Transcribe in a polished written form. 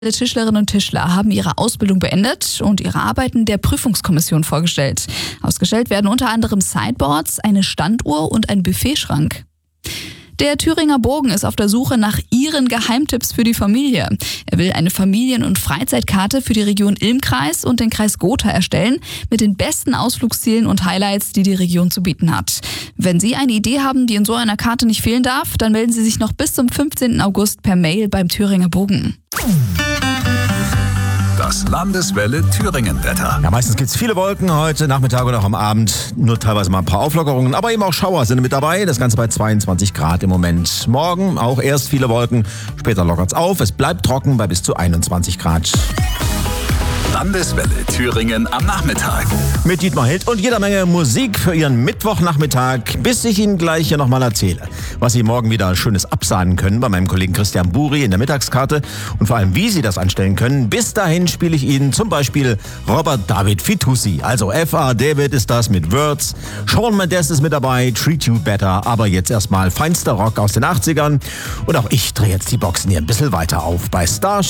Viele Tischlerinnen und Tischler haben ihre Ausbildung beendet und ihre Arbeiten der Prüfungskommission vorgestellt. Ausgestellt werden unter anderem Sideboards, eine Standuhr und ein Buffetschrank. Der Thüringer Bogen ist auf der Suche nach Ihren Geheimtipps für die Familie. Er will eine Familien- und Freizeitkarte für die Region Ilm-Kreis und den Kreis Gotha erstellen, mit den besten Ausflugszielen und Highlights, die die Region zu bieten hat. Wenn Sie eine Idee haben, die in so einer Karte nicht fehlen darf, dann melden Sie sich noch bis zum 15. August per Mail beim Thüringer Bogen. Das Landeswelle Thüringen-Wetter. Ja, meistens gibt es viele Wolken heute Nachmittag oder auch am Abend. Nur teilweise mal ein paar Auflockerungen, aber eben auch Schauer sind mit dabei. Das Ganze bei 22 Grad im Moment. Morgen auch erst viele Wolken, später lockert's auf. Es bleibt trocken bei bis zu 21 Grad. Landeswelle Thüringen am Nachmittag. Mit Dietmar Hild und jeder Menge Musik für Ihren Mittwochnachmittag, bis ich Ihnen gleich hier nochmal erzähle, was Sie morgen wieder Schönes absahnen können bei meinem Kollegen Christian Buri in der Mittagskarte und vor allem, wie Sie das anstellen können. Bis dahin spiele ich Ihnen zum Beispiel Robert David Fitoussi, also F.A. David ist das mit Words, Shawn Mendes ist mit dabei, Treat You Better, aber jetzt erstmal feinster Rock aus den 80ern und auch ich drehe jetzt die Boxen hier ein bisschen weiter auf bei Starship.